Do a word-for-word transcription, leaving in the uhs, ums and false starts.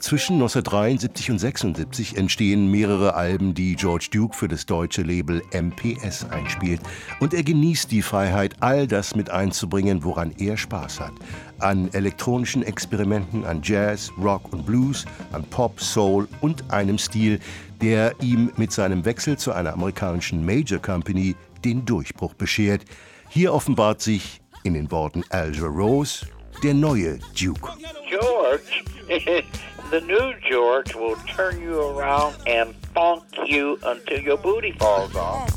Zwischen neunzehnhundertdreiundsiebzig und sechsundsiebzig entstehen mehrere Alben, die George Duke für das deutsche Label M P S einspielt. Und er genießt die Freiheit, all das mit einzubringen, woran er Spaß hat. An elektronischen Experimenten, an Jazz, Rock und Blues, an Pop, Soul und einem Stil, der ihm mit seinem Wechsel zu einer amerikanischen Major Company den Durchbruch beschert. Hier offenbart sich, in den Worten Al Jarreau's, der neue Duke. George, the new George will turn you around and funk you until your booty falls off.